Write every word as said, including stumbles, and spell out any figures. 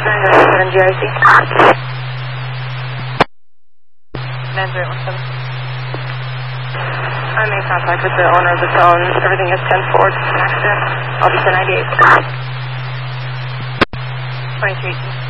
nine zero seven G I C. nine zero one seven. I'm in contact with the owner of the phone. Everything is ten forward. Accident. I'll be ten ninety-eight. twenty-three.